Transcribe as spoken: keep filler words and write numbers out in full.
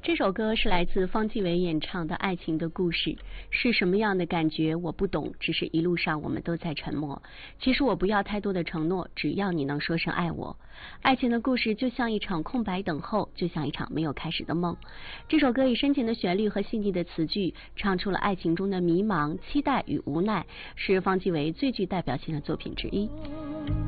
这首歌是来自方季韦演唱的《爱情的故事》，是什么样的感觉我不懂，只是一路上我们都在沉默。其实我不要太多的承诺，只要你能说声爱我。爱情的故事就像一场空白等候，就像一场没有开始的梦。这首歌以深情的旋律和细腻的词句，唱出了爱情中的迷茫、期待与无奈，是方季韦最具代表性的作品之一。